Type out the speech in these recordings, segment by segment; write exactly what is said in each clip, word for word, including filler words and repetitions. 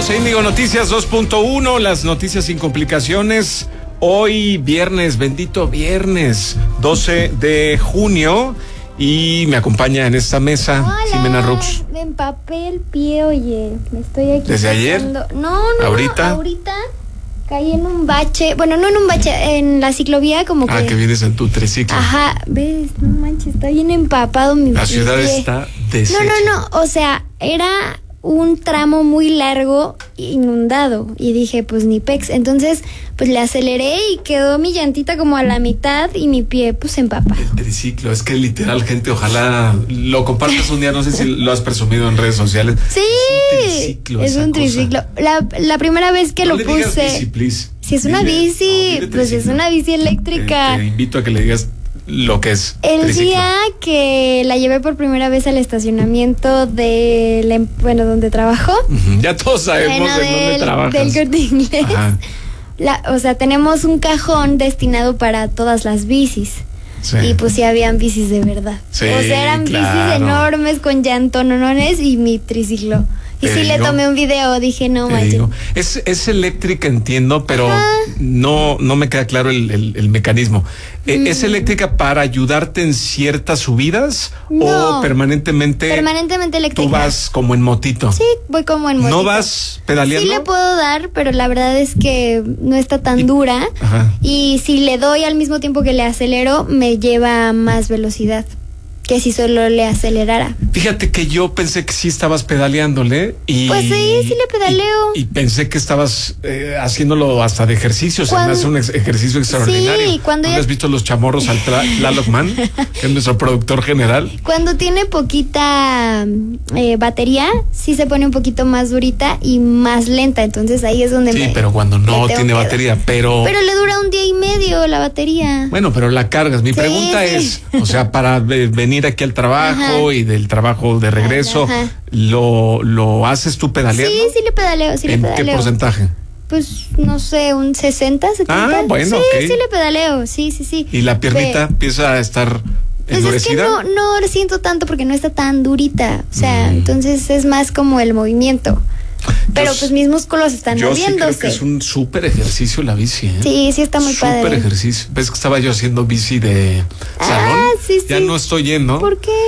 a Índigo Noticias dos punto uno, las noticias sin complicaciones. Hoy viernes, bendito viernes, doce de junio, y me acompaña en esta mesa Hola, Jimena Rux. Me empapé el pie, oye, me estoy aquí. ¿Desde ayer? No, no, ¿Ahorita? no, ahorita caí en un bache, bueno, no en un bache, en la ciclovía como que... Ah, que vienes en tu triciclo. Ajá, ves, no manches, está bien empapado mi La ciudad mi pie. está deshecha. No, no, no, o sea, era un tramo muy largo inundado y dije, pues ni pex, entonces pues le aceleré y quedó mi llantita como a la mitad y mi pie pues empapado. El triciclo, es que literal, gente, ojalá lo compartas un día, no sé si lo has presumido en redes sociales. Sí, es un triciclo. es un triciclo. La, la primera vez que no lo le puse... digas bici, please. Si es una Dile, bici, no, dile pues es triciclo. una bici eléctrica. Te, te invito a que le digas lo que es El triciclo. día que la llevé por primera vez al estacionamiento de, la em- bueno, donde trabajo. Ujú, ya todos sabemos Bueno, en dónde del- trabajas. Del Corte Inglés. Ajá. La, o sea, tenemos un cajón destinado para todas las bicis. Sí. Y pues sí habían bicis de verdad. Sí, o sea, eran claro. bicis enormes con llantonones y mi triciclo. Y Te sí le digo, tomé un video, dije, no Te manches. digo, es, es eléctrica, entiendo, pero Ajá. no, no me queda claro el, el, el mecanismo. Eh, Mm. ¿Es eléctrica para ayudarte en ciertas subidas No. o permanentemente Permanentemente eléctrica. tú vas como en motito? Sí, voy como en motito. ¿No vas pedaleando? Sí le puedo dar, pero la verdad es que no está tan Y- dura. Ajá. Y si le doy al mismo tiempo que le acelero, me lleva a más velocidad que si solo le acelerara. Fíjate que yo pensé que sí estabas pedaleándole y... Pues sí, sí le pedaleo. Y, y pensé que estabas eh, haciéndolo hasta de ejercicio. Se me Cuando- hace un ex- ejercicio extraordinario. Sí, cuando ¿No ya- le has visto los chamorros al Tla- Tlaloc Man, que es nuestro productor general? Cuando tiene poquita eh, batería, sí se pone un poquito más durita y más lenta. Entonces ahí es donde Sí, me... pero cuando le no tengo tiene que dar. batería, pero... Pero le dura un día y medio la batería. Bueno, pero la cargas. Mi Sí, pregunta sí. es, o sea, para eh, venir aquí al trabajo Ajá. y del trabajo de regreso, Ajá. ¿lo, lo haces tú pedaleando? Sí, sí le pedaleo, sí le ¿En qué pedaleo. porcentaje? Pues no sé, un sesenta, setenta. Ah, bueno, sí, ok. sí le pedaleo, sí, sí, sí. ¿Y la piernita Pe- empieza a estar Pues es que endurecida? no, no lo siento tanto porque no está tan durita. O sea, Mm. entonces es más como el movimiento. Pero Yo pues mis músculos están Yo sí moviéndose. creo que es un súper ejercicio la bici, ¿eh? Sí, sí está muy Súper padre. ejercicio. ¿Ves que estaba yo haciendo bici de Ah, salón? sí, Ya sí. no estoy yendo. ¿Por qué?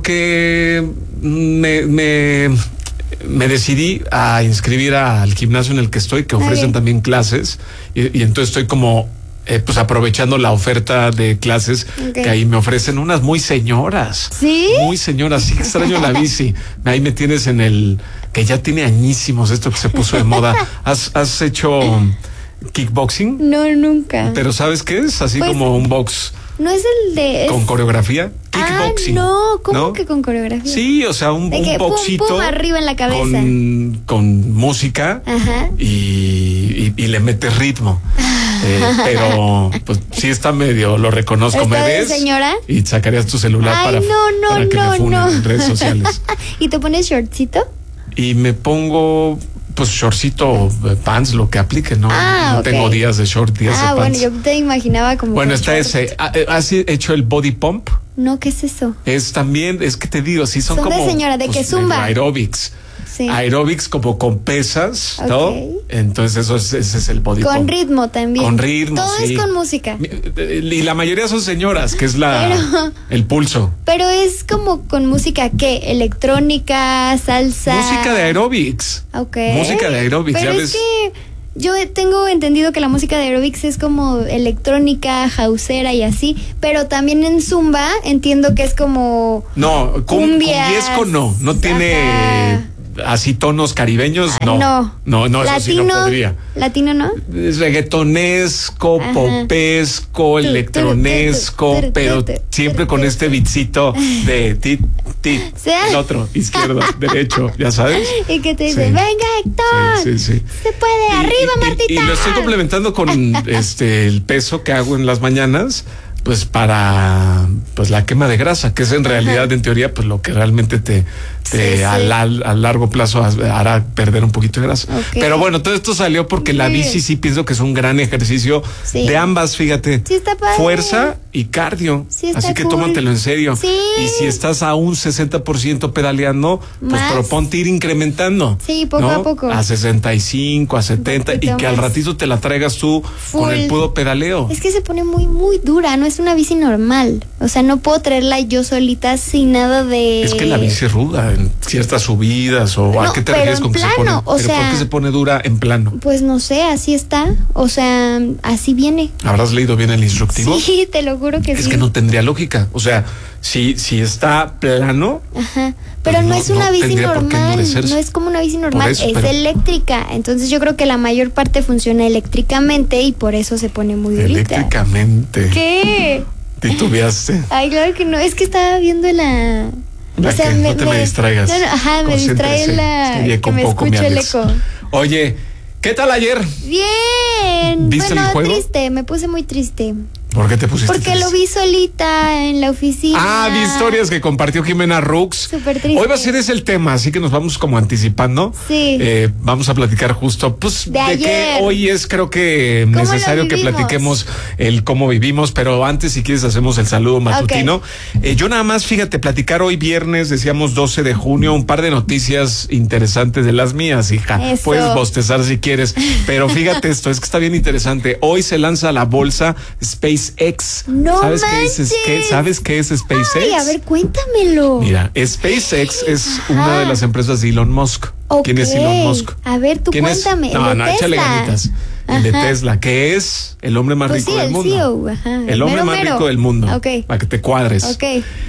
Porque me, me, me decidí a inscribir al gimnasio en el que estoy, que ofrecen Ok. también clases, y, y entonces estoy como eh, pues aprovechando la oferta de clases Ok. que ahí me ofrecen unas muy señoras. ¿Sí? Muy señoras, sí extraño la bici. Ahí me tienes en el que ya tiene añísimos esto que se puso de moda. ¿Has, has hecho kickboxing? No, nunca. Pero ¿sabes qué es? Así Pues, como un box no es el de... es- con coreografía. Ah, Kickboxing. no, ¿cómo ¿no? que con coreografía? Sí, o sea, un, De un que pum, boxito pum, arriba en la cabeza. Con, con música Ajá. y, y, y le metes ritmo. Eh, pero pues sí está medio, lo reconozco, ¿Está me de ves señora? y sacarías tu celular Ay, para, no, no, para que no, me funen no. en redes sociales. ¿Y te pones shortcito? Y me pongo pues shortcito, eh, pants, lo que aplique, ¿no? Ah, no ok. tengo días de short, días Ah, de bueno, pants. yo te imaginaba como... Bueno, con está short. ese. Ah, eh, ¿Has hecho el body pump? No, ¿qué es eso? Es también, es que te digo, sí son, Son de como... señora, ¿de qué zumba? Aerobics. Sí. Aerobics como con pesas, ¿no? Ok. Entonces eso es, ese es el body Con pump. ritmo también. Con ritmo, Todo sí. es con música. Y la mayoría son señoras, que es la Pero- el pulso. Pero es como con música, ¿qué? Electrónica, salsa. Música de aerobics. Ok. Música de aerobics, Pero ya es ves. que yo tengo entendido que la música de aerobics es como electrónica, jausera y así. Pero también en zumba entiendo que es como... No, cum, Cumbias. cumbiesco no, no tiene Ajá. así tonos caribeños, no. No. No, no, eso sí no podría. Latino, ¿no? Es reggaetonesco, Ajá. popesco, Tu, tu, electronesco, tu, tu, tu, pero tu, tu, siempre tu, con tu, este tu. beatcito de tit, tit, Sí. el otro, izquierdo, derecho, ya sabes. Y que te dice, Sí. venga Héctor, Sí, sí, sí. se puede, Y- arriba y- y- Martita. Y, lo estoy complementando con este el peso que hago en las mañanas, pues para pues la quema de grasa, que es en realidad, en teoría, pues lo que realmente te, eh, sí. A, la, a largo plazo hará perder un poquito de grasa. Okay. Pero bueno, todo esto salió porque Sí. la bici sí pienso que es un gran ejercicio Sí. de ambas, fíjate. Sí, está padre. Fuerza y cardio. Sí, está Así que cool. tómatelo en serio. Sí. Y si estás a un sesenta por ciento pedaleando, pues Más. proponte ir incrementando. Sí, poco ¿no? a poco. A sesenta y cinco, a setenta, y poquito que al más. ratito te la traigas tú Full. con el puro pedaleo. Es que se pone muy, muy dura, no es una bici normal. O sea, no puedo traerla yo solita sin nada de... Es que la bici es ruda en ciertas subidas, o No, ¿a qué te pero refieres en con que se plano, pone? o ¿Pero sea- por qué se pone dura en plano? Pues no sé, así está. O sea, así viene. ¿Habrás leído bien el instructivo? Sí, te lo juro que Es sí. que no tendría lógica. O sea, si, si está plano, Ajá. Pero Pues no, no- es una no bici tendría por qué normal, endurecerse. no es como una bici normal, eso, es pero- eléctrica. Entonces yo creo que la mayor parte funciona eléctricamente y por eso se pone muy durita. eléctricamente. ¿Qué? Titubeaste. Ay, claro que no, es que estaba viendo la... ¿A qué? No te me distraigas. no, no, ajá, me distrae Concéntrese. la... Sí, que con me poco me escucho el hables. eco. Oye, ¿qué tal ayer? Bien. ¿Viste bueno, el juego? triste, me puse muy triste. ¿Por qué te pusiste Porque triste? lo vi solita en la oficina. Ah, vi historias que compartió Jimena Rux. Súper triste. Hoy va a ser ese el tema, así que nos vamos como anticipando. Sí. Eh, vamos a platicar justo, pues, De de, ayer. que hoy es creo que ¿Cómo lo necesario que vivimos? platiquemos el cómo vivimos, pero antes, si quieres, hacemos el saludo matutino. Eh, yo nada más, fíjate, platicar hoy viernes, decíamos doce de junio, un par de noticias interesantes de las mías, hija. Eso. Puedes bostezar si quieres, pero fíjate esto, es que está bien interesante. Hoy se lanza la bolsa SpaceX. No ¿Sabes qué es, manches. qué, ¿Sabes qué es SpaceX? Ay, a ver, cuéntamelo. Mira, SpaceX es Ajá. una de las empresas de Elon Musk. Ok. ¿Quién es Elon Musk? A ver, tú ¿Quién es? cuéntame. No, el no, de échale Tesla. ganitas. El de Ajá. Tesla, que es el hombre más Pues rico sí, del el mundo. C E O, ajá, el el hombre mero más mero. rico del mundo. Ok. Para que te cuadres. Ok.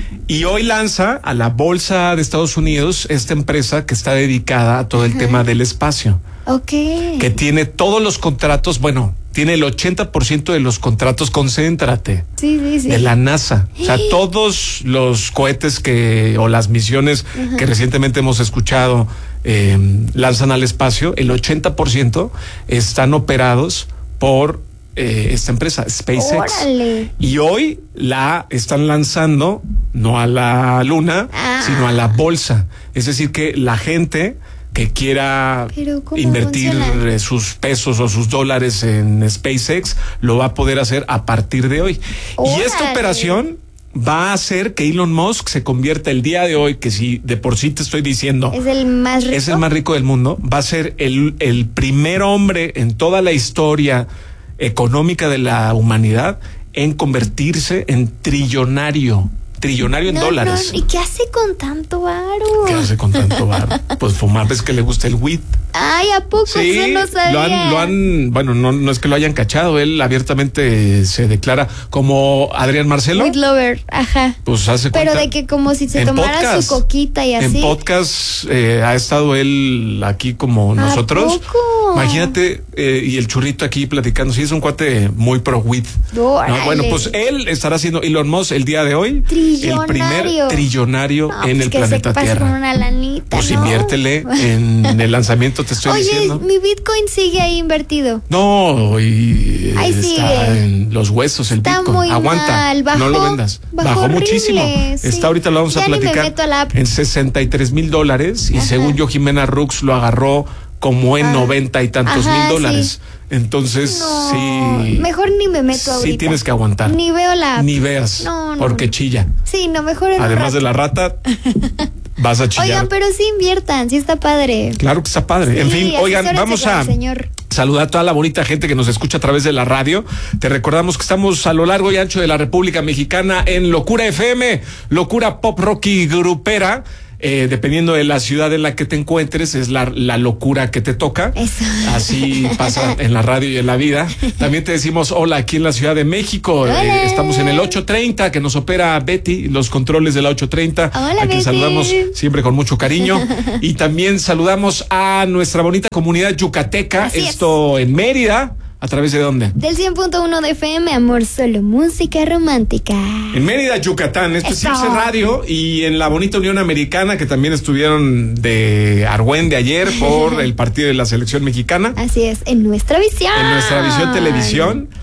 Y hoy lanza a la bolsa de Estados Unidos esta empresa que está dedicada a todo el tema del espacio. Ok. Que tiene todos los contratos, bueno, tiene el ochenta por ciento de los contratos, concéntrate, Sí, sí, sí. de la NASA. O sea, todos los cohetes que o las misiones que recientemente hemos escuchado eh, lanzan al espacio, el ochenta por ciento están operados por eh, esta empresa, SpaceX. Órale. Y hoy la están lanzando no a la luna, Ah. sino a la bolsa. Es decir, que la gente que quiera Pero, ¿cómo invertir funciona? eh, sus pesos o sus dólares en SpaceX, lo va a poder hacer a partir de hoy. Y esta Órale. operación va a hacer que Elon Musk se convierta el día de hoy, que si de por sí te estoy diciendo, Es el más rico. es el más rico del mundo, va a ser el, el primer hombre en toda la historia económica de la humanidad en convertirse en trillonario. Trillonario en No, dólares. no, ¿y qué hace con tanto varo? ¿Qué hace con tanto bar? Pues fumar, ves que le gusta el weed. Ay, ¿a poco? Sí, Eso no sabía. lo han, lo han, bueno, no, no es que lo hayan cachado, él abiertamente se declara como Adrián Marcelo. Weed lover, ajá. Pues hace Pero cuenta- de que como si se en tomara podcast, su coquita y así. En podcast eh, ha estado él aquí como nosotros. poco? Imagínate, eh, y el churrito aquí platicando. Sí, es un cuate muy pro weed. ¿no? Órale. Bueno, pues él estará haciendo Elon Musk el día de hoy. El Trillonario. primer trillonario No, en pues el que planeta se pase Tierra. con una lanita, Pues ¿no? inviértele en el lanzamiento, te estoy Oye, diciendo. mi Bitcoin sigue ahí invertido. No, y Ahí está sigue. en los huesos el Está Bitcoin. muy Aguanta, mal, bajó, no lo vendas. bajó Bajó, horrible, muchísimo. sí. Está ahorita lo vamos Ya a ni me platicar meto a la app. en sesenta y tres mil dólares y Ajá. según yo Jimena Rux lo agarró como en Ah. noventa y tantos Ajá, mil dólares. Entonces No, sí. mejor ni me meto Sí ahorita. tienes que aguantar. Ni veo la app. Ni veas. No, no, porque no. chilla. Sí, no, mejor en un Además rato. de la rata, vas a chillar. Oigan, pero sí inviertan, sí está padre. Claro que está padre. en Sí, fin, oigan, asesórense vamos con a el señor. saludar a toda la bonita gente que nos escucha a través de la radio. Te recordamos que estamos a lo largo y ancho de la República Mexicana en Locura F M, Locura Pop Rock y Grupera. Eh, dependiendo de la ciudad en la que te encuentres, es la, la locura que te toca. Eso. Así pasa en la radio y en la vida. También te decimos hola aquí en la Ciudad de México. Hola. Eh, estamos en el ocho treinta que nos opera Betty, los controles de la ocho treinta. Hola, a quien Betty. saludamos siempre con mucho cariño. Y también saludamos a nuestra bonita comunidad yucateca. Así es. Esto en Mérida. ¿A través de dónde? Del cien punto uno de F M, amor, solo música romántica. En Mérida, Yucatán. Esto Eso. es Irse Radio y en la bonita Unión Americana, que también estuvieron de Argüende ayer por el partido de la selección mexicana. Así es, en nuestra visión. En nuestra visión televisión.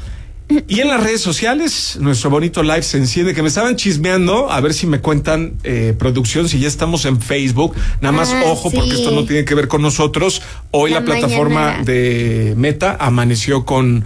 Y en las redes sociales, nuestro bonito live se enciende, que me estaban chismeando, a ver si me cuentan, eh, producción, si ya estamos en Facebook. Nada más, Ah, ojo, sí. porque esto no tiene que ver con nosotros. Hoy la, La plataforma mañanera. de Meta amaneció con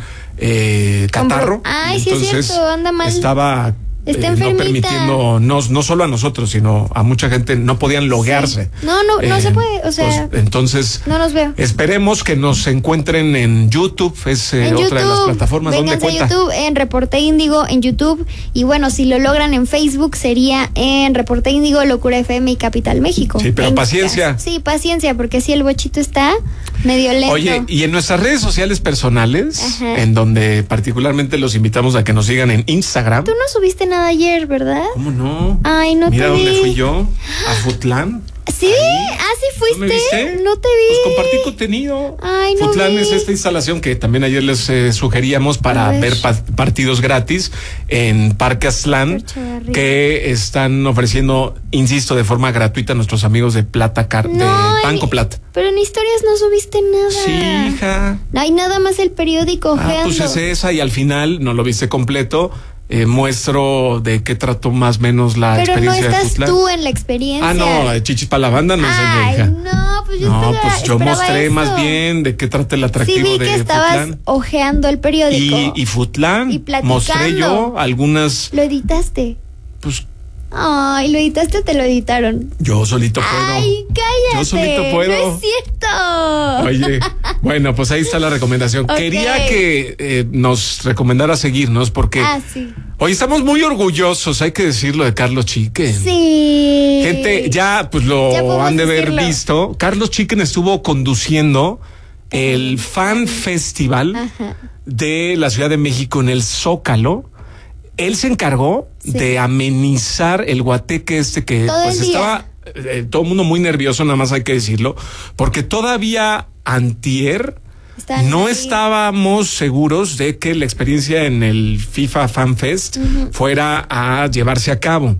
eh, Con catarro. pro- Ay, sí es Entonces, cierto, anda mal. Estaba Está eh, no enfermita. permitiendo, no, no solo a nosotros, sino a mucha gente, no podían loguearse. Sí. No, no, no se puede, o sea, pues, entonces, no los veo. esperemos que nos encuentren en YouTube, es eh, En otra de las plataformas donde vénganse cuenta. a YouTube, en Reporte Índigo, en YouTube. Y bueno, si lo logran en Facebook, sería en Reporte Índigo, Locura F M y Capital México. Sí, pero En- paciencia. Sí, paciencia, porque si el bochito está medio lento. Oye, y en nuestras redes sociales personales, Ajá. en donde particularmente los invitamos a que nos sigan en Instagram. Tú no subiste nada ayer, ¿verdad? ¿Cómo no? Ay, no Mira te dónde vi. fui yo, a Futlán. ¿Sí? Ah, sí fuiste. ¿No me viste? No te vi. Pues compartí contenido. Ay, no Futlán vi. es esta instalación que también ayer les eh, sugeríamos para A ver. ver pa- partidos gratis en Parque Aztlán, Por Chavarría. que están ofreciendo, insisto, de forma gratuita a nuestros amigos de Plata Car No, de Banco en- Plata. Pero en historias no subiste nada. Sí, hija. No hay nada más el periódico. Ah, ojeando. pues es esa, y al final no lo viste completo. Eh, muestro de qué trató más o menos la Pero no experiencia de estás Futlán. tú en la experiencia. Ah, no, chichis para la banda no enseñé, Ay, hija. no, pues yo No, esperaba- pues yo esperaba mostré eso. más bien de qué trata el atractivo Sí vi de que estabas Futlán. ojeando el periódico. Y, y Futlán, Y platicando. mostré yo algunas, Lo editaste. pues Ay, ¿lo editaste o te lo editaron? yo solito puedo. Ay, cállate. Yo solito puedo. No es cierto. Oye, bueno, pues ahí está la recomendación. Ok. Quería que eh, nos recomendara seguirnos porque Ah, sí. hoy estamos muy orgullosos, hay que decirlo, de Carlos Chiquen. Sí. Gente, ya pues lo Ya podemos han de haber decirlo. visto. Carlos Chiquen estuvo conduciendo el Fan Festival Ajá. de la Ciudad de México en el Zócalo. Él se encargó Sí. de amenizar el guateque este que Todo pues el día. estaba eh, todo el mundo muy nervioso, nada más hay que decirlo, porque todavía antier Están no ahí. estábamos seguros de que la experiencia en el FIFA Fan Fest fuera a llevarse a cabo,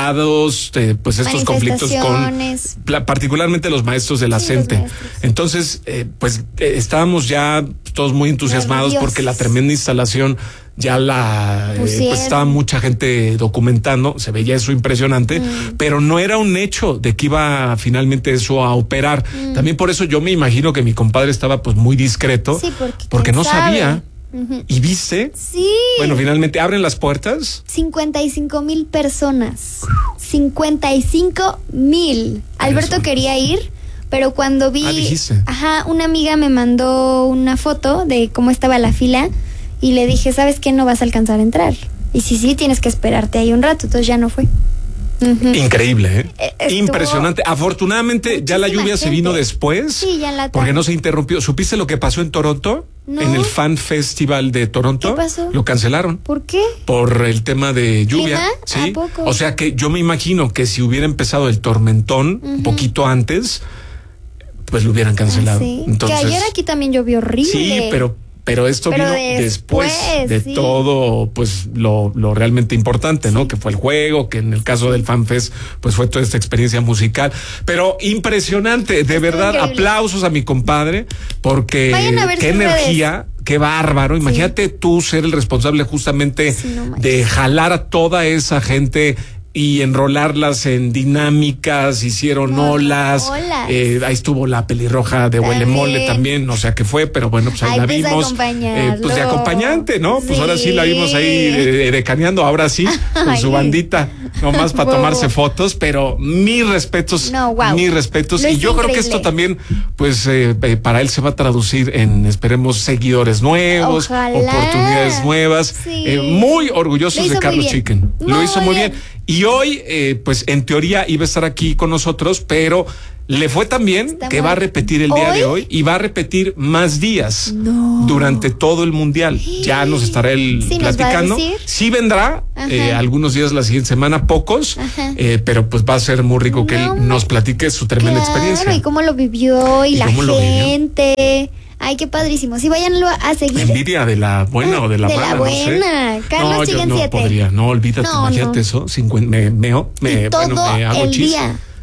dados eh, pues estos conflictos con Manifestaciones. pla- particularmente los maestros de la Sí, C E N T E. los maestros. Entonces, eh, pues eh, estábamos ya todos muy entusiasmados Nerviosos. porque la tremenda instalación ya la eh, Pusieron. pues estaba mucha gente documentando, se veía eso impresionante, Mm. pero no era un hecho de que iba finalmente eso a operar. Mm. También por eso yo me imagino que mi compadre estaba pues muy discreto, Sí, porque, porque quién no sabe. sabía. Ujú. ¿Y viste? Sí. Bueno, finalmente abren las puertas. cincuenta y cinco mil personas. cincuenta y cinco mil. Alberto Eso. quería ir, pero cuando vi. Ah, dijiste. Ajá, una amiga me mandó una foto de cómo estaba la fila y le dije, ¿sabes qué? No vas a alcanzar a entrar. Y sí, sí, tienes que esperarte ahí un rato. Entonces ya no fue. Ujú. Increíble, ¿eh? Eh, estuvo Impresionante. Afortunadamente, ya la muchísima lluvia se gente. vino después. Sí, ya en la Porque tarde. no se interrumpió. ¿Supiste lo que pasó en Toronto? No. En el Fan Festival de Toronto. ¿Qué pasó? Lo cancelaron. ¿Por qué? Por el tema de lluvia. ¿Clima? Sí. ¿A poco? O sea que yo me imagino que si hubiera empezado el tormentón un poquito antes, pues lo hubieran cancelado. Ah, sí. Entonces, que ayer aquí también llovió horrible. sí, pero pero esto Pero vino después, después, de sí. todo, pues lo, lo realmente importante, ¿no? Que fue el juego, que en el caso del FanFest, pues fue toda esta experiencia musical. Pero impresionante, de verdad, increíble. aplausos a mi compadre, porque Vayan a ver qué sus energía, qué bárbaro. Imagínate tú ser el responsable justamente Sí, no manches. de jalar a toda esa gente y enrolarlas en dinámicas, hicieron No, no, olas, olas. eh, ahí estuvo la pelirroja de También. Huelemole también, o sea que fue, pero bueno, pues ahí Ay, la pues, vimos, acompañarlo. pues de acompañante, ¿no? Pues Sí. ahora sí la vimos ahí eh, decaneando, ahora sí, con su Ay. bandita, nomás para Bobo. tomarse fotos, pero mis respetos, No, wow. mis respetos, Lo y hizo yo creo que increíble. esto también, pues eh, eh, para él se va a traducir en, esperemos, seguidores nuevos, Ojalá. oportunidades nuevas, Sí. eh, muy Lo orgullosos hizo de muy Carlos bien. Chiquen, lo Muy hizo muy bien. bien. Y hoy, eh, pues en teoría iba a estar aquí con nosotros, pero le fue tan bien Está que mal. va a repetir el día ¿Hoy? de hoy y va a repetir más días No. durante todo el mundial. Ya nos estará él Sí, nos va a platicando. decir. Sí vendrá Ajá. eh, algunos días la siguiente semana, pocos, Ajá. eh, pero pues va a ser muy rico que No, él nos platique su tremenda Claro, experiencia. y cómo lo vivió y, ¿Y la cómo lo vivió? gente. Ay, qué padrísimo. Sí, váyanlo a seguir. Envidia de la buena o de la De la mala, no sé. buena. Carlos no, yo Chiquen no siete. podría, no, olvídate, No, imagínate no. eso, cincuenta, me, meo, me, Y todo bueno, me hago el chis. día.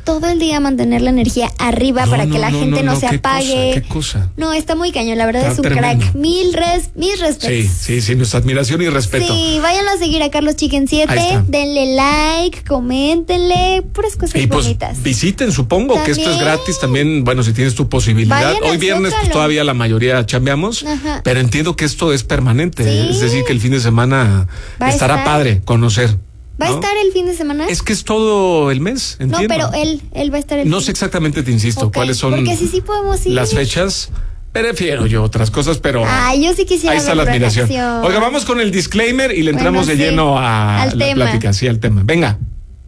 todo el día mantener la energía arriba No, para no, que la no, gente no, no, no, se ¿qué apague. cosa, qué cosa? No, está muy cañón, la verdad Está es un tremendo. crack. Mil res, mis respetos. Sí, sí, sí, nuestra admiración y respeto. Sí, váyanlo a seguir a Carlos Chicken Ahí siete, está. denle like, coméntenle, puras cosas Y pues bonitas. visiten, supongo que esto es También. gratis también, bueno, si tienes tu posibilidad. Vayan Hoy al viernes pues Zócalo. todavía la mayoría chambeamos, Ajá. pero entiendo que esto es permanente, Sí. es decir, que el fin de semana Va a estará estar. padre conocer. ¿Va a ¿no? estar el fin de semana? Es que es todo el mes, entiendo. No, pero él, él va a estar el No fin sé exactamente, te insisto, Ok, cuáles son Porque sí, sí podemos ir. las fechas. Prefiero yo otras cosas, pero Ay, yo sí quisiera ahí está verlo la en admiración. acción. Oiga, vamos con el disclaimer y le Bueno, entramos de sí, lleno a al la tema. plática, sí, al tema. Venga.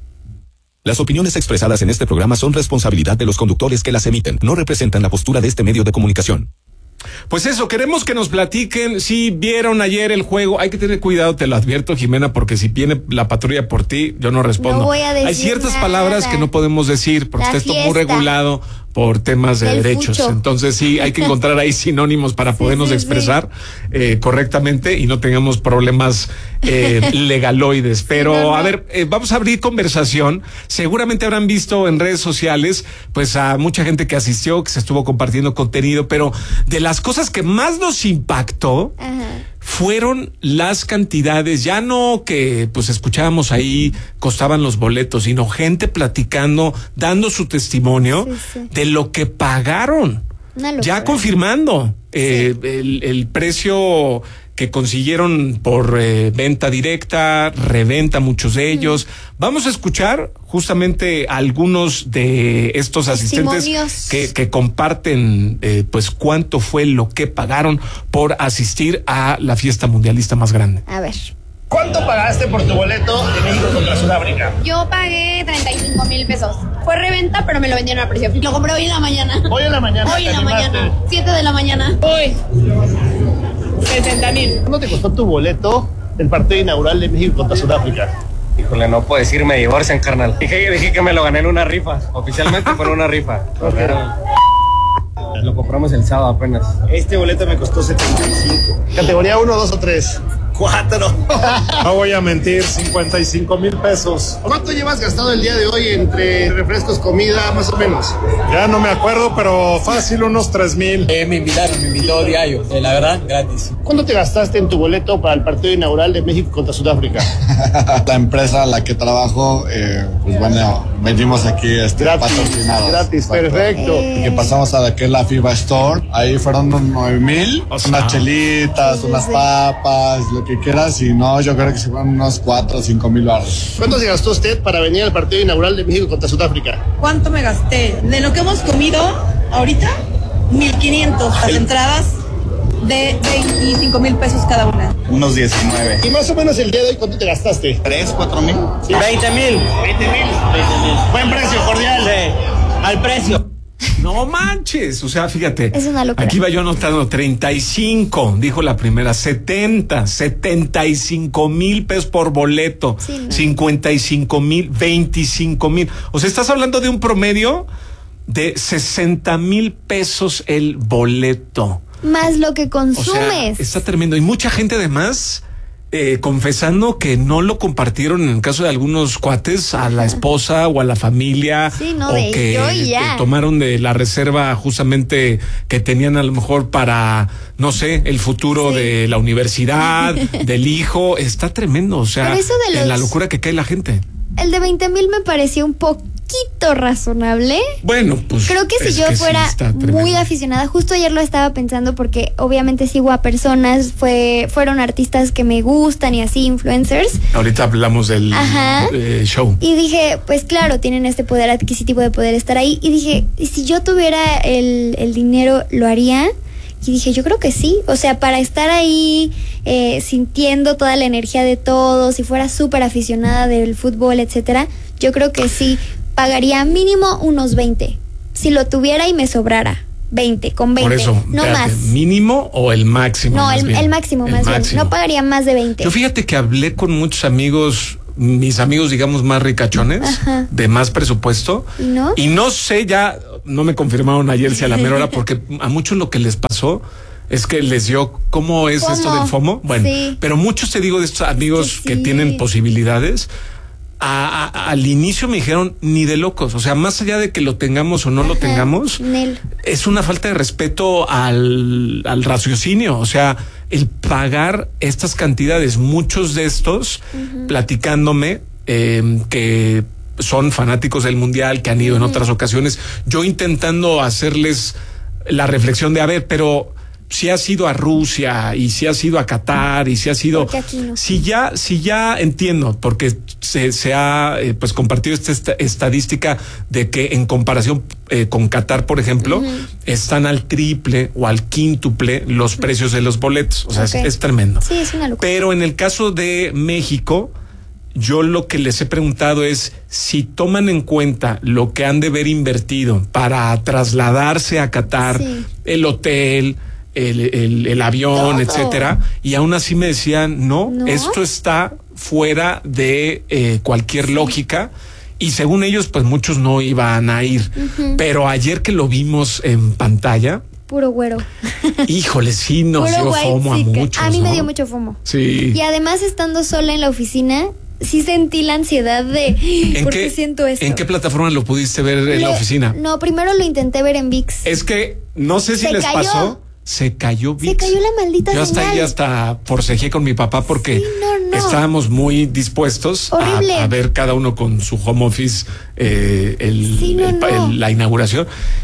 Las opiniones expresadas en este programa son responsabilidad de los conductores que las emiten. No representan la postura de este medio de comunicación. Pues eso, queremos que nos platiquen si vieron ayer el juego. Hay que tener cuidado, te lo advierto, Jimena, porque si viene la patrulla por ti, yo no respondo. No voy a decir Hay ciertas nada. palabras que no podemos decir porque La está esto muy fiesta. regulado por temas de Del derechos. fucho. Entonces sí, hay que encontrar ahí sinónimos para Sí, podernos sí, expresar eh, correctamente y no tengamos problemas eh, legaloides. Pero no, no. a ver, eh, vamos a abrir conversación. Seguramente habrán visto en redes sociales pues a mucha gente que asistió, que se estuvo compartiendo contenido, pero de las cosas que más nos impactó Ajá. fueron las cantidades, ya no que pues escuchábamos ahí costaban los boletos, sino gente platicando, dando su testimonio Sí, sí. de lo que pagaron, Una locura. ya confirmando eh, el, el precio que consiguieron por eh, venta directa, reventa muchos de ellos. Mm. Vamos a escuchar justamente a algunos de estos asistentes Testimonios. que, que comparten eh, pues cuánto fue lo que pagaron por asistir a la fiesta mundialista más grande. A ver. ¿Cuánto pagaste por tu boleto de México contra Sudáfrica? Yo pagué treinta y cinco mil pesos. Fue reventa, pero me lo vendieron a precio. Lo compré hoy en la mañana. Hoy en la mañana. Hoy ¿te en la animaste? mañana. siete de la mañana. Hoy. sesenta mil. ¿Cuánto te costó tu boleto del partido inaugural de México contra Sudáfrica? Híjole, no puedo decir, me divorcian, carnal. Dije, dije que me lo gané en una rifa. Oficialmente fue en una rifa. Pero lo compramos el sábado apenas. Este boleto me costó setenta y cinco. ¿Categoría uno, dos o tres? Cuatro. No voy a mentir, cincuenta y cinco mil pesos. ¿Cuánto llevas gastado el día de hoy entre refrescos, comida, más o menos? Ya no me acuerdo, pero fácil unos tres mil. Eh, me invitaron, me invitó Diario. Eh, la verdad, gratis. ¿Cuánto te gastaste en tu boleto para el partido inaugural de México contra Sudáfrica? La empresa a la que trabajo, eh, pues bueno, venimos aquí este, Gratis, patrocinados. gratis, Exacto. perfecto. Y que pasamos a la que es la FIBA Store, ahí fueron unos nueve mil, O sea, unas chelitas, unas papas, lo que quieras, y no, yo creo que se fueron unos cuatro o cinco mil baros. ¿Cuánto se gastó usted para venir al partido inaugural de México contra Sudáfrica? ¿Cuánto me gasté? De lo que hemos comido ahorita, mil quinientos. Las entradas de veinticinco mil pesos cada una. Unos diecinueve. Y más o menos el día de hoy, ¿cuánto te gastaste? ¿Tres, cuatro mil? Sí. veinte mil. veinte mil. Buen precio, cordial. Al precio. No manches, o sea, fíjate. Es una locura. Aquí va yo anotando treinta y cinco, dijo la primera, setenta, setenta y cinco mil pesos por boleto, Sí, no. cincuenta y cinco mil, veinticinco mil. O sea, estás hablando de un promedio de sesenta mil pesos el boleto. Más lo que O sea, consumes. está tremendo. Y mucha gente además eh, confesando que no lo compartieron en el caso de algunos cuates a la esposa o a la familia. Sí, no, o de que yo y ya. que tomaron de la reserva justamente que tenían a lo mejor para, no sé, el futuro Sí. de la universidad, del hijo. Está tremendo. O sea, Pero eso de en los- la locura que cae la gente. El de veinte mil me pareció un poquito razonable. Bueno, pues. Creo que si es yo sí fuera está tremendo. muy aficionada, justo ayer lo estaba pensando porque obviamente sigo a personas, fue, fueron artistas que me gustan y así, influencers. Ahorita hablamos del Ajá. eh, show. Y dije, pues claro, tienen este poder adquisitivo de poder estar ahí. Y dije, ¿y si yo tuviera el, el dinero, lo haría? Y dije, yo creo que sí. O sea, para estar ahí eh, sintiendo toda la energía de todos, si fuera súper aficionada del fútbol, etcétera, yo creo que sí. Pagaría mínimo unos veinte. Si lo tuviera y me sobrara, veinte, con veinte. Por eso, no espérate, más. ¿mínimo o el máximo? No, más el, bien? el máximo, El más bien. máximo. No pagaría más de veinte. Yo fíjate que hablé con muchos amigos, mis amigos, digamos, más ricachones, Ajá. de más presupuesto. ¿Y no? Y no sé, ya no me confirmaron ayer si a la mera hora, porque a muchos lo que les pasó es que les dio, ¿cómo es FOMO. esto del FOMO? Bueno, Sí. pero muchos te digo de estos amigos Sí, que sí. tienen posibilidades, a, a, al inicio me dijeron ni de locos, o sea, más allá de que lo tengamos o no Ajá, lo tengamos, Nel. es una falta de respeto al, al raciocinio, o sea, el pagar estas cantidades, muchos de estos, uh-huh. platicándome eh, que son fanáticos del mundial, que han ido uh-huh. en otras ocasiones, yo intentando hacerles la reflexión de, a ver, pero si has ido a Rusia y si has ido a Qatar y si has ido, no. si ya, si ya entiendo, porque se, se ha eh, pues compartido esta, esta estadística de que en comparación eh, con Qatar, por ejemplo, uh-huh. están al triple o al quíntuple los uh-huh. precios de los boletos, o sea, okay. es, es tremendo. Sí, es una locura. Pero en el caso de México, yo lo que les he preguntado es si toman en cuenta lo que han de haber invertido para trasladarse a Qatar, sí. el hotel, El, el, el avión, Todo. etcétera, y aún así me decían, no, ¿No? esto está fuera de eh, cualquier sí. lógica, y según ellos, pues muchos no iban a ir, uh-huh. pero ayer que lo vimos en pantalla, puro güero. Híjole, sí nos Puro dio fomo a muchos. A mí ¿no? me dio mucho fomo. Sí. Y además, estando sola en la oficina, sí sentí la ansiedad de ¿por qué siento esto? ¿En qué plataforma lo pudiste ver en lo, la oficina? No, primero lo intenté ver en ViX. Es que no sé si Se les cayó. pasó. Se cayó ViX. Se cayó la maldita Yo hasta señal. ahí hasta forcejé con mi papá porque sí, no, no. estábamos muy dispuestos a, a ver cada uno con su home office eh, el, sí, no, el, no. el, la inauguración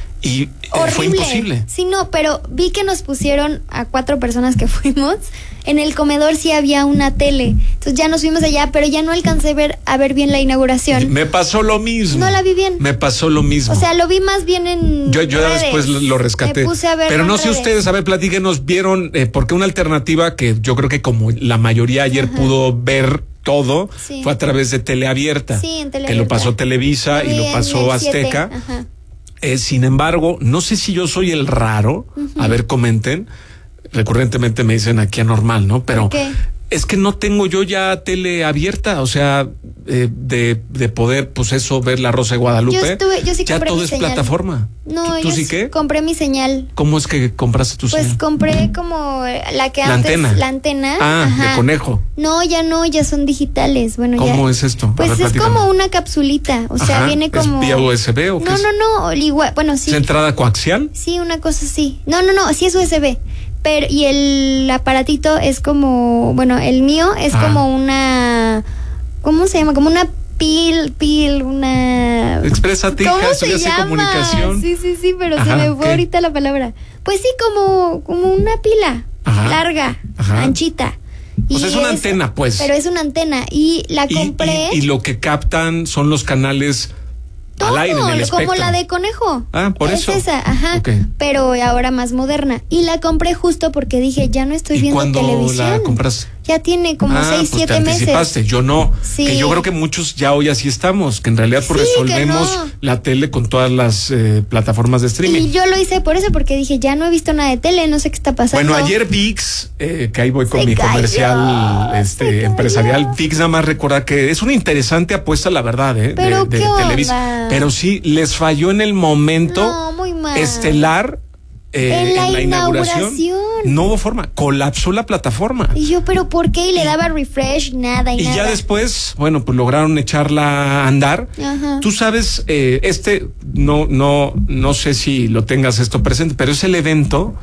y eh, fue imposible. Sí, no, pero vi que nos pusieron a cuatro personas que fuimos. En el comedor sí había una tele. Entonces ya nos fuimos allá, pero ya no alcancé a ver, a ver bien la inauguración. Me pasó lo mismo. No la vi bien. Me pasó lo mismo. O sea, lo vi más bien en Yo, yo redes. después lo rescaté. Me puse a ver pero no sé redes. ustedes, a ver, platíquenos, vieron, eh, porque una alternativa que yo creo que como la mayoría ayer Ajá. pudo ver todo, sí. fue a través de Teleabierta. Sí, en Teleabierta. Que lo pasó Televisa lo y lo pasó Azteca. Ajá. Eh, sin embargo, no sé si yo soy el raro, uh-huh. a ver, comenten, recurrentemente me dicen aquí anormal, ¿no? Pero okay. es que no tengo yo ya tele abierta, o sea, eh, de, de poder, pues eso, ver La Rosa de Guadalupe. Yo estuve, yo sí ya compré todo mi es señal. plataforma. No, ¿Tú, tú yo sí qué? compré mi señal. ¿Cómo es que compraste tu pues señal? Pues compré como la que la antes, antena. la antena. Ah, Ajá. de conejo. No, ya no, ya son digitales. Bueno, ¿Cómo ya, es esto? Pues ver, es platícame. como una capsulita, o sea, Ajá. viene como. ¿Es vía U S B o qué No, es? no, no, igual, bueno, sí. ¿Es entrada coaxial? Sí, una cosa así. No, no, no, sí es U S B. Pero, y el aparatito es como, bueno, el mío es ah. como una, ¿cómo se llama? Como una pil, pil, una... Exprésate, hija, estudiaste comunicación. Sí, sí, sí, pero Ajá, se me fue ¿qué? ahorita la palabra. Pues sí, como, como una pila, Ajá. larga, Ajá. anchita. Pues es una es, antena, pues. Pero es una antena y la compré. Y, y, y lo que captan son los canales... Todo, al aire, en el como la de conejo. Ah, por es eso. Esa, ajá. Okay. Pero ahora más moderna. Y la compré justo porque dije, ya no estoy ¿Y viendo cuándo televisión. La compraste? Ya tiene como ah, seis, pues siete te meses. Anticipaste. Yo no. Sí. Que yo creo que muchos ya hoy así estamos, que en realidad pues sí, resolvemos no. la tele con todas las eh, plataformas de streaming. Y yo lo hice por eso, porque dije, ya no he visto nada de tele, no sé qué está pasando. Bueno, ayer ViX, eh, que ahí voy con se mi cayó, comercial este empresarial, ViX nada más recordar que es una interesante apuesta, la verdad, eh, Pero de, de ¿qué Televisa. onda? Pero sí, les falló en el momento no, muy mal. estelar. Eh, en la, en la inauguración, inauguración no hubo forma, colapsó la plataforma. Y yo, ¿pero por qué? Y le daba refresh, nada y, y nada. ya después, bueno, pues lograron echarla a andar. Ajá. Tú sabes, eh, este, no, no, no sé si lo tengas esto presente, pero es el evento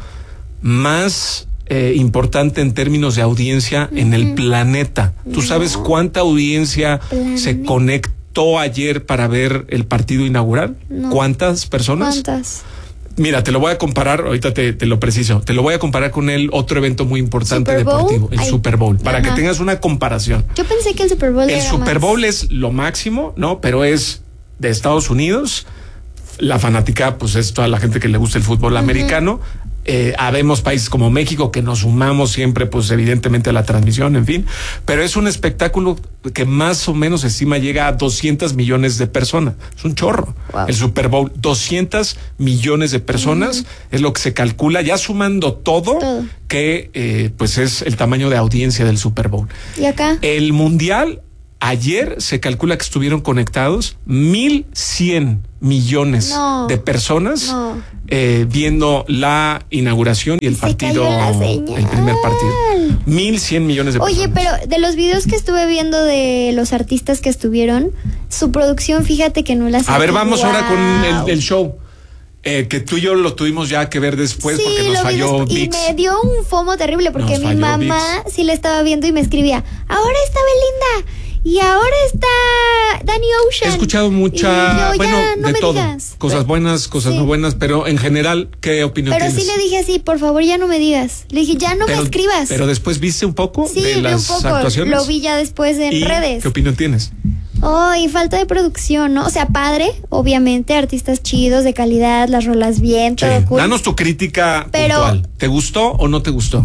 más eh, importante en términos de audiencia uh-huh. en el planeta. No. ¿Tú sabes cuánta audiencia Planeta. se conectó ayer para ver el partido inaugural? No. ¿Cuántas personas? ¿Cuántas? Mira, te lo voy a comparar, ahorita te, te lo preciso, te lo voy a comparar con el otro evento muy importante deportivo, el Ay, Super Bowl, para ajá. que tengas una comparación. Yo pensé que el Super Bowl El era Super Bowl más. es lo máximo, ¿no? Pero es de Estados Unidos, la fanática, pues es toda la gente que le gusta el fútbol uh-huh. americano. Eh, habemos países como México que nos sumamos siempre, pues evidentemente a la transmisión, en fin, pero es un espectáculo que más o menos se estima llega a doscientos millones de personas. Es un chorro. Wow. El Super Bowl, doscientos millones de personas uh-huh. es lo que se calcula, ya sumando todo, todo. que eh, pues es el tamaño de audiencia del Super Bowl. ¿Y acá? El Mundial, ayer se calcula que estuvieron conectados mil cien millones No. de personas No. eh, viendo la inauguración y el Se partido, cayó la señal. el primer partido. Mil cien millones de Oye, personas. pero de los videos que estuve viendo de los artistas que estuvieron, su producción, fíjate que no la A ver, vamos ahora con el, Wow. el show. Eh, que tú y yo lo tuvimos ya que ver después Sí, porque nos lo vi falló después, y ViX. me dio un fomo terrible porque Nos mi falló mamá sí la estaba viendo y me escribía, ahora está Belinda y ahora está Danny Ocean. He escuchado Y mucha, yo, bueno, ya, no de me todo. digas. Cosas buenas, cosas Sí. no buenas, pero en general, ¿qué opinión Pero tienes? sí le dije así, por favor ya no me digas. Le dije, ya no pero, me escribas. Pero después viste un poco sí, de vi las un poco, actuaciones. lo vi ya después en ¿Y redes. ¿Qué opinión tienes? Oh, y falta de producción, ¿no? O sea, padre, obviamente, artistas chidos, de calidad, las rolas bien, Sí. todo cool. Danos tu crítica Pero- puntual. ¿Te gustó o no te gustó?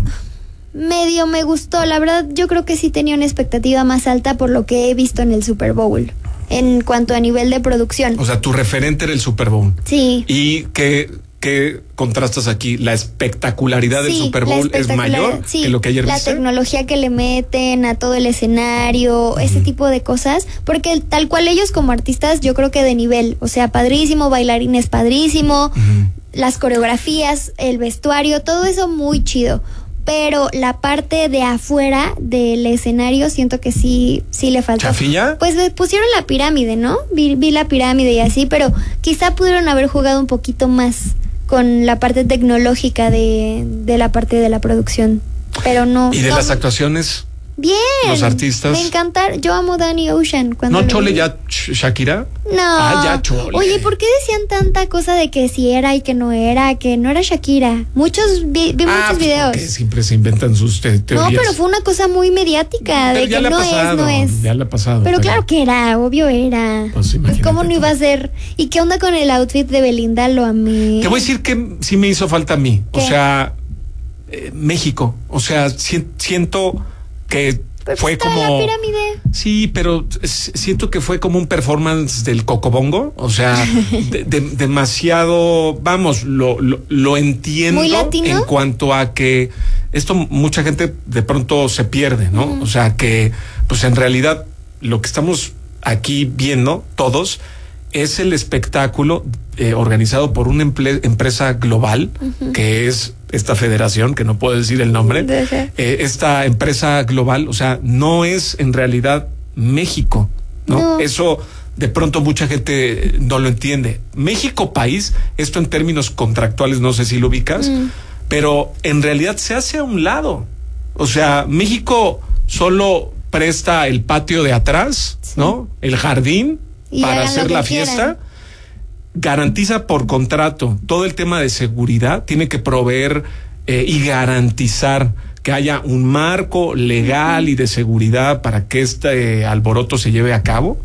Medio me gustó, la verdad yo creo que sí tenía una expectativa más alta por lo que he visto en el Super Bowl, en cuanto a nivel de producción. O sea, tu referente era el Super Bowl. Sí. ¿Y qué, qué contrastas aquí? ¿La espectacularidad del Sí, Super la Bowl es espectacularidad, mayor sí, que lo que ayer la viste? tecnología que le meten a todo el escenario, ese tipo de cosas, porque tal cual ellos como artistas yo creo que de nivel, o sea, padrísimo, bailarines padrísimo, las coreografías, el vestuario, todo eso muy chido. Pero la parte de afuera del escenario siento que sí, sí le faltó. ¿Chafilla? Pues eh, pusieron la pirámide, ¿no? Vi, vi la pirámide y así, pero quizá pudieron haber jugado un poquito más con la parte tecnológica de, de la parte de la producción. Pero no. ¿Y de no, las actuaciones? Bien. los artistas? Me encantaron. Yo amo Danny Ocean. Cuando ¿No lo Chole vi. ya Sh- Shakira? No. Ah, ya Chole. Oye, ¿por qué decían tanta cosa de que si era y que no era, que no era Shakira? Muchos vi, vi Ah, muchos pues videos. porque siempre se inventan sus te- No, teorías. pero fue una cosa muy mediática Pero de ya que le ha no pasado, es, no es. ya le ha pasado. Pero claro que era, obvio era. Pues Pues, imagínate cómo no tú. iba a ser. ¿Y qué onda con el outfit de Belinda? Lo amé. Te voy a decir que sí me hizo falta a mí. O ¿Qué? sea, eh, México. O sea, si- siento que Pero fue estaba como. la pirámide. Sí, pero s- siento que fue como un performance del Cocobongo. O sea, de- de- demasiado. Vamos, lo, lo, lo entiendo. ¿Muy latino? En cuanto a que esto mucha gente de pronto se pierde, ¿no? Ujú. O sea, que pues en realidad lo que estamos aquí viendo todos es el espectáculo eh, organizado por una emple- empresa global, Ujú. que es esta federación, que no puedo decir el nombre, Ujú. eh, esta empresa global, o sea, no es en realidad México, ¿no? No. Eso de pronto mucha gente no lo entiende. México país, esto en términos contractuales, no sé si lo ubicas, Mm. pero en realidad se hace a un lado. O sea, México solo presta el patio de atrás, ¿no? El jardín Y para hagan lo hacer que la quieran. fiesta. Garantiza por contrato todo el tema de seguridad, tiene que proveer eh, y garantizar que haya un marco legal y de seguridad para que este eh, alboroto se lleve a cabo,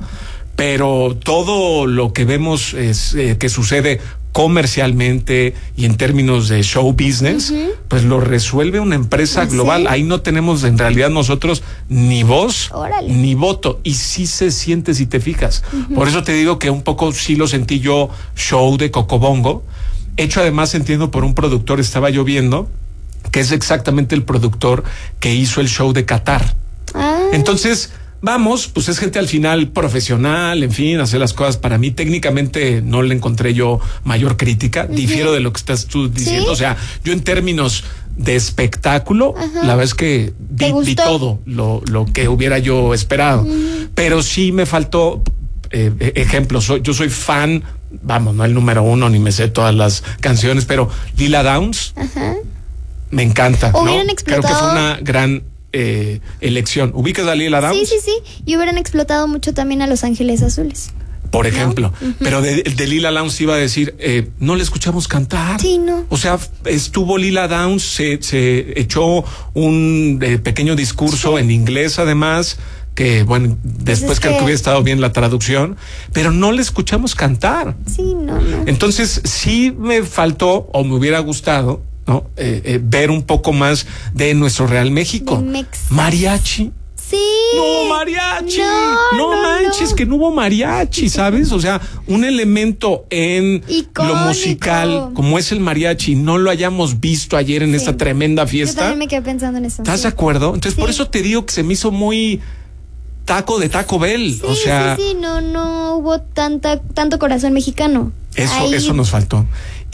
pero todo lo que vemos es eh, que sucede comercialmente y en términos de show business, Ujú. pues lo resuelve una empresa ¿Ah, sí? global. Ahí no tenemos en realidad nosotros ni voz Órale. ni voto, y sí se siente si te fijas. Ujú. Por eso te digo que un poco sí lo sentí yo show de Cocobongo, hecho además entiendo por un productor, estaba yo viendo, que es exactamente el productor que hizo el show de Qatar. Ah. Entonces, vamos, pues es gente al final profesional, en fin, hacer las cosas. Para mí técnicamente no le encontré yo mayor crítica, Ujú. difiero de lo que estás tú diciendo. ¿Sí? O sea, yo en términos de espectáculo, Ajá. la verdad es que ¿Te vi, gustó? vi todo lo, lo que hubiera yo esperado. Ujú. Pero sí me faltó eh, eh, ejemplos. Soy, yo soy fan, vamos, no el número uno, ni me sé todas las canciones, pero Lila Downs Ajá. me encanta. ¿no? Hubieran Creo que fue explotado- una gran eh, elección. ¿Ubicas a Lila Downs? Sí, sí, sí. Y hubieran explotado mucho también a Los Ángeles Azules. Por ejemplo. Ujú. Pero de, de Lila Downs iba a decir, eh, no le escuchamos cantar. Sí, no. O sea, estuvo Lila Downs, se, se echó un eh, pequeño discurso en inglés además, que bueno, después es creo que que- hubiera estado bien la traducción, pero no le escuchamos cantar. Sí, no, no. Entonces, sí me faltó o me hubiera gustado, ¿no? Eh, eh, ver un poco más de nuestro Real México. De Mex. Mariachi. Sí. No, mariachi. No, No, no, manches, no. que no hubo mariachi, ¿sabes? O sea, un elemento en Icónico. lo musical, como es el mariachi, no lo hayamos visto ayer en Sí. esta tremenda Yo fiesta. también me quedé pensando en eso. ¿Estás sí. de acuerdo? Entonces, por Sí. eso te digo que se me hizo muy taco de Taco Bell. Sí, o sea, sí, sí, no, no hubo tanta, tanto corazón mexicano. Eso, Ahí, eso nos faltó.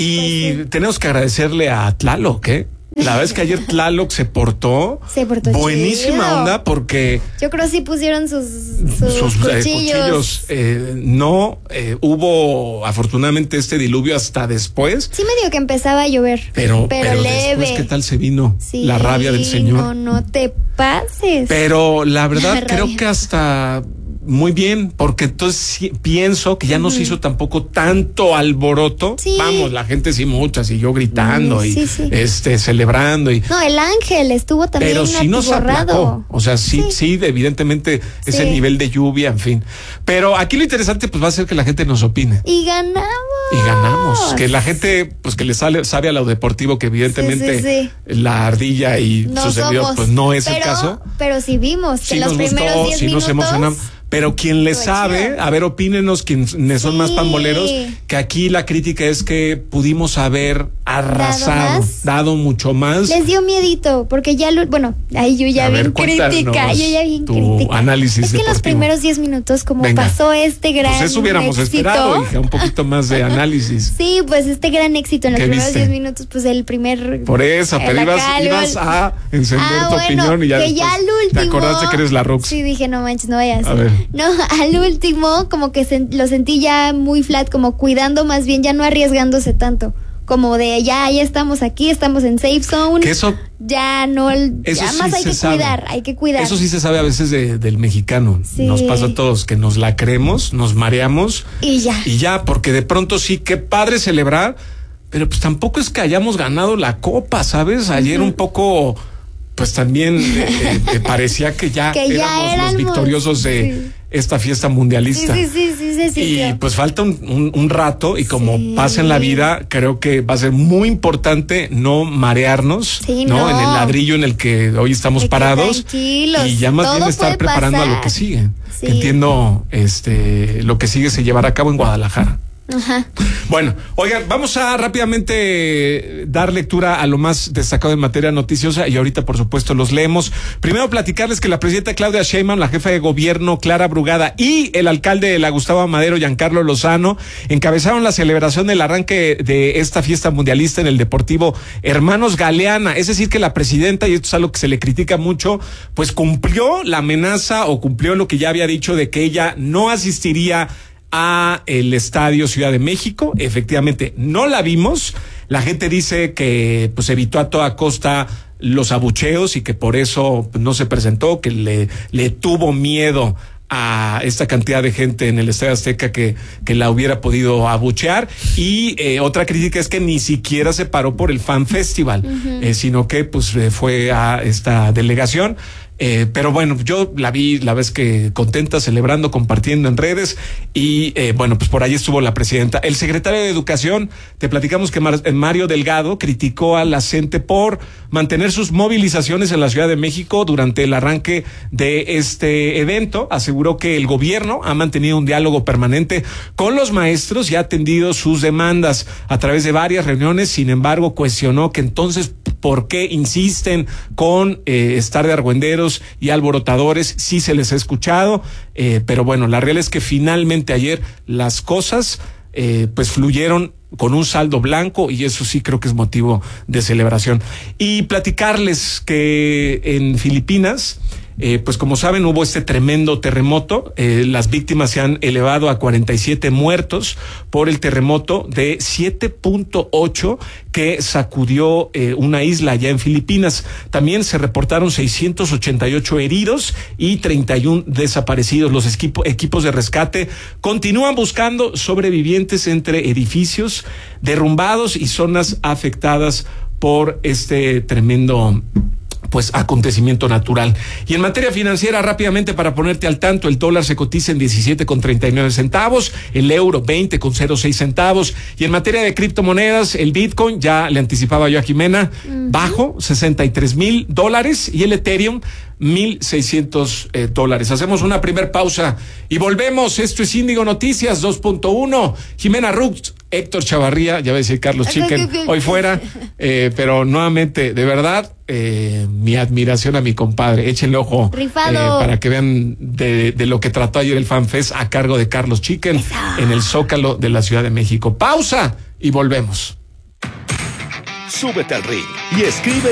Y pues sí. tenemos que agradecerle a Tlaloc, ¿eh? La verdad es que ayer Tlaloc se portó, se portó buenísima chido. onda porque yo creo que sí pusieron sus, sus, sus cuchillos, eh, cuchillos. Eh, no eh, hubo afortunadamente este diluvio hasta después. Sí, medio que empezaba a llover, pero, pero, pero leve. Después, ¿qué tal se vino sí, la rabia del Señor? No, no te pases. Pero la verdad la creo que hasta muy bien, porque entonces sí, pienso que ya no uh-huh. se hizo tampoco tanto alboroto. Sí. Vamos, la gente sí mucha siguió gritando sí, y sí, sí. este celebrando y no, el ángel estuvo también pero sí nos aplacó. O sea, sí, sí, sí evidentemente sí. ese nivel de lluvia, en fin. Pero aquí lo interesante pues va a ser que la gente nos opine. Y ganamos. Y ganamos. Que la gente, pues que le sale, sabe a lo deportivo que evidentemente sí, sí, sí. la ardilla y no su servidor pues no es pero, el caso. Pero sí vimos que sí los nos primeros gustó, diez sí minutos. Nos emocionamos. Pero quien le sabe, a ver, opínenos quienes son sí. más pamboleros, que aquí la crítica es que pudimos haber arrasado, dado, dado mucho más. Les dio miedito, porque ya lo, bueno, ahí yo ya bien crítica, yo ya bien tu crítica. Análisis es que deportivo. En los primeros diez minutos, como Venga. pasó este gran pues eso hubiéramos éxito, esperado, hija, un poquito más de análisis. Sí, pues este gran éxito en los primeros viste? diez minutos, pues el primer. Por eso, pero ibas, ibas a encender ah, tu bueno, opinión y ya, que ya al último, te acordaste que eres la Rox. Sí, dije, no manches, no vayas. A ver. No, al último, como que se, lo sentí ya muy flat, como cuidando más bien, ya no arriesgándose tanto. Como de ya, ya estamos aquí, estamos en safe zone. Que eso. Ya no, eso ya sí más hay que sabe. cuidar, hay que cuidar. Eso sí se sabe a veces de, del mexicano. Sí. Nos pasa a todos que nos la creemos, nos mareamos. Y ya. Y ya, porque de pronto sí, qué padre celebrar, pero pues tampoco es que hayamos ganado la copa, ¿sabes? Ayer uh-huh. un poco, pues también eh, eh, parecía que ya que éramos ya éramos, los victoriosos de sí. esta fiesta mundialista. Sí, sí, sí, sí, sí, y sí. pues falta un, un, un rato y como sí. pasa en la vida, creo que va a ser muy importante no marearnos, sí, ¿no? no. En el ladrillo en el que hoy estamos de parados. Tranquilos. Y ya más Todo bien estar preparando pasar. a lo que sigue. Sí. Entiendo, este, lo que sigue se llevará a cabo en Guadalajara. Ajá. Bueno, oigan, vamos a rápidamente dar lectura a lo más destacado en materia noticiosa y ahorita por supuesto los leemos. Primero platicarles que la presidenta Claudia Sheinbaum, la jefa de gobierno Clara Brugada y el alcalde de la Gustavo Madero, Giancarlo Lozano, encabezaron la celebración del arranque de esta fiesta mundialista en el Deportivo Hermanos Galeana. Es decir que la presidenta, y esto es algo que se le critica mucho, pues cumplió la amenaza o cumplió lo que ya había dicho de que ella no asistiría a el Estadio Ciudad de México. Efectivamente no la vimos. La gente dice que pues evitó a toda costa los abucheos y que por eso no se presentó, que le, le tuvo miedo a esta cantidad de gente en el Estadio Azteca que, que la hubiera podido abuchear. Y eh, otra crítica es que ni siquiera se paró por el Fan Festival, uh-huh. eh, sino que pues eh, fue a esta delegación. Eh, pero bueno, yo la vi la vez que contenta, celebrando, compartiendo en redes y eh, bueno, pues por ahí estuvo la presidenta. El secretario de Educación, te platicamos que Mar- Mario Delgado criticó a la CENTE por mantener sus movilizaciones en la Ciudad de México durante el arranque de este evento. Aseguró que el gobierno ha mantenido un diálogo permanente con los maestros y ha atendido sus demandas a través de varias reuniones. Sin embargo, cuestionó que entonces por qué insisten con eh, estar de argüenderos y alborotadores. Sí se les ha escuchado, eh, pero bueno, la realidad es que finalmente ayer las cosas eh, pues fluyeron con un saldo blanco y eso sí creo que es motivo de celebración. Y platicarles que en Filipinas, Eh, pues como saben, hubo este tremendo terremoto. Eh, las víctimas se han elevado a cuarenta y siete muertos por el terremoto de siete punto ocho que sacudió eh, una isla allá en Filipinas. También se reportaron seiscientos ochenta y ocho heridos y treinta y uno desaparecidos. Los equipo, equipos de rescate continúan buscando sobrevivientes entre edificios derrumbados y zonas afectadas por este tremendo pues acontecimiento natural. Y en materia financiera, rápidamente para ponerte al tanto, el dólar se cotiza en diecisiete con treinta y nueve centavos, el euro veinte con cero seis centavos, y en materia de criptomonedas, el Bitcoin, ya le anticipaba yo a Jimena, uh-huh. bajo sesenta y tres mil dólares, y el Ethereum mil seiscientos eh, dólares. Hacemos una primer pausa y volvemos. Esto es Índigo Noticias dos punto uno. Jimena Rux, Héctor Chavarría, ya va a decir Carlos Chicken, hoy fuera, eh, pero nuevamente, de verdad, eh, mi admiración a mi compadre. Échenle ojo eh, para que vean de, de lo que trató ayer el FanFest a cargo de Carlos Chicken en el Zócalo de la Ciudad de México. Pausa y volvemos. Súbete al ring y escribe